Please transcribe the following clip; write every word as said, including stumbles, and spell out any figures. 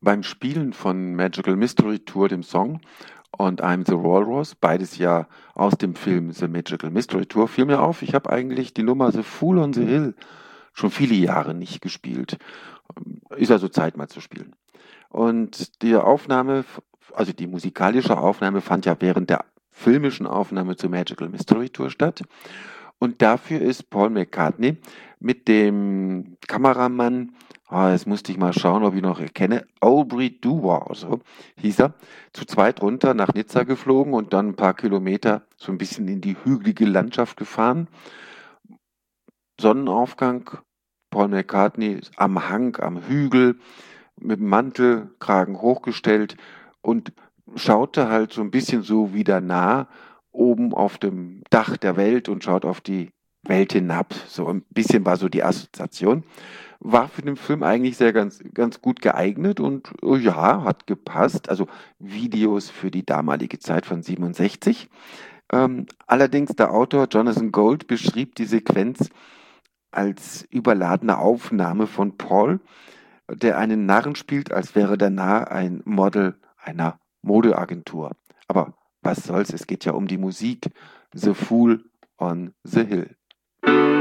Beim Spielen von Magical Mystery Tour, dem Song, und I'm the Walrus, beides ja aus dem Film The Magical Mystery Tour, fiel mir auf, ich habe eigentlich die Nummer The Fool on the Hill schon viele Jahre nicht gespielt. Ist also Zeit mal zu spielen. Und die Aufnahme, also die musikalische Aufnahme fand ja während der filmischen Aufnahme zur Magical Mystery Tour statt. Und dafür ist Paul McCartney mit dem Kameramann, ah, jetzt musste ich mal schauen, ob ich noch erkenne, Aubrey Dewar, so hieß er, zu zweit runter nach Nizza geflogen und dann ein paar Kilometer so ein bisschen in die hügelige Landschaft gefahren. Sonnenaufgang, Paul McCartney am Hang, am Hügel, mit dem Mantelkragen hochgestellt und schaute halt so ein bisschen so wieder nah oben auf dem Dach der Welt und schaut auf die Welt hinab. So ein bisschen war so die Assoziation. War für den Film eigentlich sehr ganz, ganz gut geeignet und oh ja, hat gepasst. Also Videos für die damalige Zeit von siebenundsechzig. Ähm, allerdings der Autor Jonathan Gold beschrieb die Sequenz als überladene Aufnahme von Paul, der einen Narren spielt, als wäre der Narr ein Model einer Modeagentur. Aber was soll's, es geht ja um die Musik. The Fool on the Hill.